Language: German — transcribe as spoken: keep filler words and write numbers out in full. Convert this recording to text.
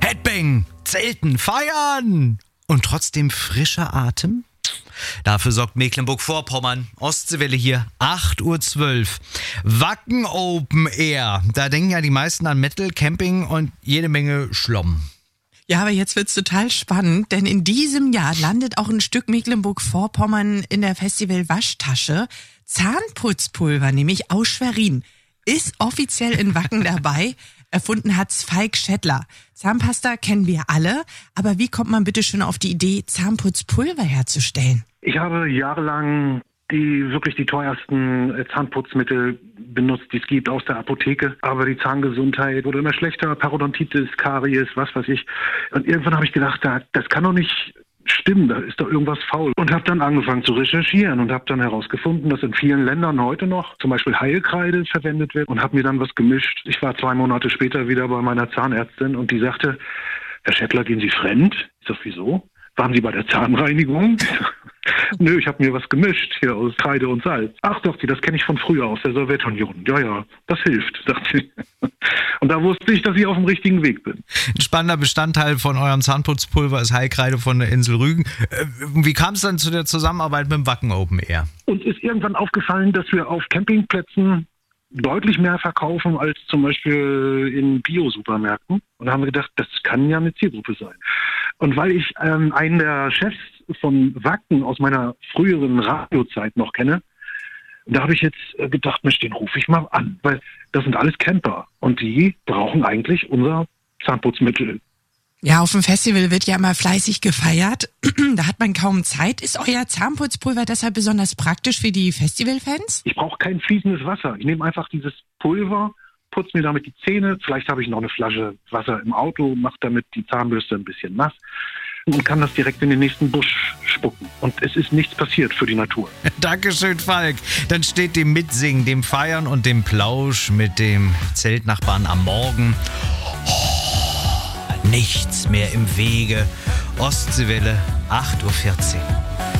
Headbang, Zelten, Feiern und trotzdem frischer Atem? Dafür sorgt Mecklenburg-Vorpommern. Ostseewelle hier, acht Uhr zwölf. Wacken Open Air. Da denken ja die meisten an Metal, Camping und jede Menge Schlomm. Ja, aber jetzt wird's total spannend, denn in diesem Jahr landet auch ein Stück Mecklenburg-Vorpommern in der Festival Waschtasche. Zahnputzpulver, nämlich aus Schwerin, ist offiziell in Wacken dabei. Erfunden hat's Falk Schettler. Zahnpasta kennen wir alle, aber wie kommt man bitte schon auf die Idee, Zahnputzpulver herzustellen? Ich habe jahrelang die wirklich die teuersten Zahnputzmittel benutzt, die es gibt aus der Apotheke. Aber die Zahngesundheit wurde immer schlechter, Parodontitis, Karies, was weiß ich. Und irgendwann habe ich gedacht, das kann doch nicht stimmen, da ist doch irgendwas faul. Und habe dann angefangen zu recherchieren und habe dann herausgefunden, dass in vielen Ländern heute noch zum Beispiel Heilkreide verwendet wird und habe mir dann was gemischt. Ich war zwei Monate später wieder bei meiner Zahnärztin und die sagte, Herr Schettler, gehen Sie fremd? Ich sag, wieso? Waren Sie bei der Zahnreinigung? Nö, ich habe mir was gemischt hier aus Kreide und Salz. Ach doch, das kenne ich von früher aus der Sowjetunion. Ja, ja, das hilft, sagt sie. Und da wusste ich, dass ich auf dem richtigen Weg bin. Ein spannender Bestandteil von eurem Zahnputzpulver ist Heilkreide von der Insel Rügen. Wie kam es dann zu der Zusammenarbeit mit dem Wacken Open Air? Uns ist irgendwann aufgefallen, dass wir auf Campingplätzen deutlich mehr verkaufen als zum Beispiel in Bio-Supermärkten. Und da haben wir gedacht, das kann ja eine Zielgruppe sein. Und weil ich ähm, einen der Chefs von Wacken aus meiner früheren Radiozeit noch kenne, da habe ich jetzt äh, gedacht, Mensch, den rufe ich mal an, weil das sind alles Camper und die brauchen eigentlich unser Zahnputzmittel. Ja, auf dem Festival wird ja immer fleißig gefeiert. Da hat man kaum Zeit. Ist euer Zahnputzpulver deshalb besonders praktisch für die Festivalfans? Ich brauche kein fließendes Wasser. Ich nehme einfach dieses Pulver, putze mir damit die Zähne. Vielleicht habe ich noch eine Flasche Wasser im Auto, mache damit die Zahnbürste ein bisschen nass und kann das direkt in den nächsten Busch spucken. Und es ist nichts passiert für die Natur. Dankeschön, Falk. Dann steht dem Mitsingen, dem Feiern und dem Plausch mit dem Zeltnachbarn am Morgen nichts mehr im Wege. Ostseewelle, acht Uhr vierzehn.